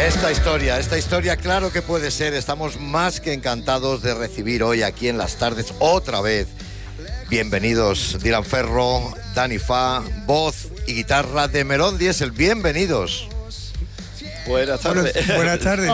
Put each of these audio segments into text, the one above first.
Esta historia, claro que puede ser. Estamos más que encantados de recibir hoy aquí en Las Tardes otra vez. Bienvenidos, Dylan Ferro, Dani Fa, voz y guitarra de Melón Diesel. Bienvenidos. Buenas tardes. Buenas tardes.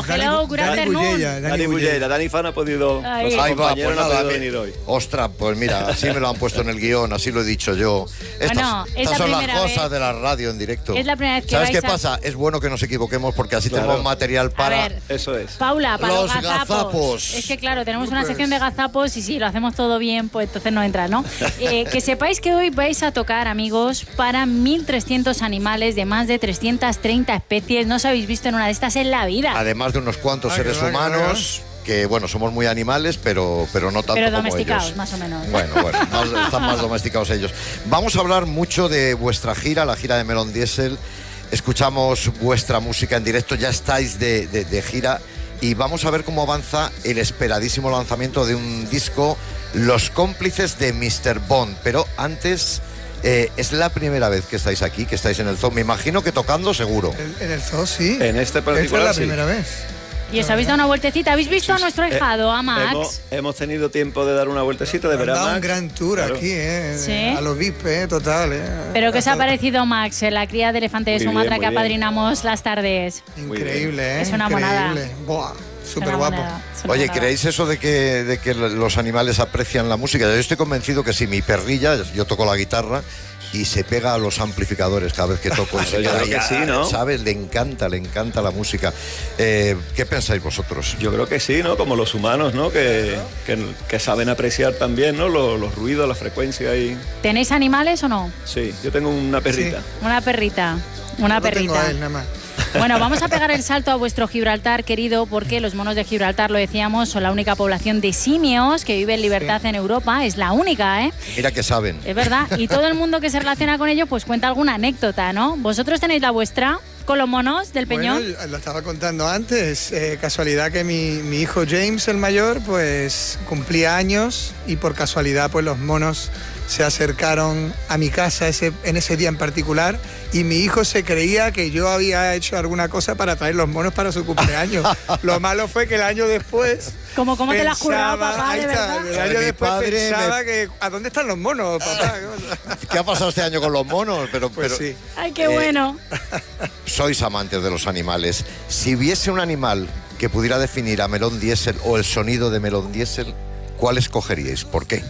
Dani Bullella. Dani Fa no ha podido. Ahí va, pues no ha nada, podido venir hoy. Ostras, pues mira, así me lo han puesto en el guión, así lo he dicho yo. Estas son las cosas de la radio en directo. Es la primera vez que ¿Sabes qué vais pasa? Es bueno que nos equivoquemos porque así tenemos material para... A ver, eso es. Paula, para los gazapos. Es que claro, tenemos una sección de gazapos y si lo hacemos todo bien, pues entonces no entra, ¿no? Que sepáis que hoy vais a tocar, amigos, para 1.300 animales de más de 330 especies. No os habéis visto en una de estas en la vida. Además de unos cuantos seres humanos que, bueno, somos muy animales, pero no tanto pero como domesticados, ellos. más o menos. Bueno, están más domesticados ellos. Vamos a hablar mucho de vuestra gira, la gira de Melón Diesel. Escuchamos vuestra música en directo, ya estáis de gira y vamos a ver cómo avanza el esperadísimo lanzamiento de un disco, Los cómplices de Mr. Bond. Pero antes... es la primera vez que estáis aquí, que estáis en el zoo. Me imagino que tocando seguro. En el zoo, sí. En este particular, esta es la sí. primera vez. ¿Y os habéis dado una vueltecita? ¿Habéis visto a nuestro ahijado, a Max? Hemos tenido tiempo de dar una vueltecita, de ver a Max. Un gran tour aquí, ¿Sí? A los VIP, total. ¿Pero qué os ha parecido, Max, la cría de elefante de Muy Sumatra bien, que muy bien. apadrinamos las tardes? Increíble, Es una monada. Buah, súper guapo. Oye, ¿creéis eso de que los animales aprecian la música? Yo estoy convencido que sí. Mi perrilla, yo toco la guitarra y se pega a los amplificadores cada vez que toco. Y se Yo queda creo que sí, ¿no? ¿Sabes? Le encanta la música. ¿Qué pensáis vosotros? Yo creo que sí, ¿no? Como los humanos, ¿no? Que saben apreciar también, ¿no? Los ruidos, la frecuencia y... ¿Tenéis animales o no? Sí, yo tengo una perrita. Sí. Una perrita. Una Yo perrita. tengo a él, nada más. Bueno, vamos a pegar el salto a vuestro Gibraltar, querido, porque los monos de Gibraltar, lo decíamos, son la única población de simios que vive en libertad en Europa. Es la única, ¿eh? Mira que saben. Es verdad. Y todo el mundo que se relaciona con ellos, pues cuenta alguna anécdota, ¿no? ¿Vosotros tenéis la vuestra con los monos del Peñón? Bueno, lo estaba contando antes. Casualidad que mi hijo James, el mayor, pues cumplía años y por casualidad pues los monos se acercaron a mi casa en ese día en particular y mi hijo se creía que yo había hecho alguna cosa para traer los monos para su cumpleaños. Lo malo fue que el año después... ¿Cómo te la has currado, papá, ahí de está, verdad? el año Mi después padre pensaba que... ¿A dónde están los monos, papá? ¿Qué ha pasado este año con los monos? Pues sí. Ay, qué bueno. Sois amantes de los animales. Si hubiese un animal que pudiera definir a Melón Diesel o el sonido de Melón Diesel, ¿cuál escogeríais? ¿Por qué?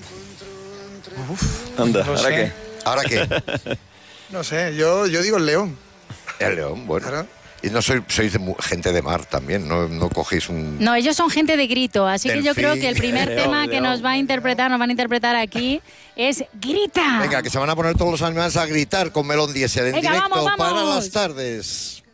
Anda, No ¿ahora sé. qué? ¿Ahora qué? No sé, yo digo el león. El león, bueno. Claro. Y no sois gente de mar también, no cogéis un... No, ellos son gente de grito, así que yo creo que el primer León, tema que león. nos van a interpretar aquí es Grita. Venga, que se van a poner todos los animales a gritar con Melón Diesel en Venga, directo vamos. para Las Tardes.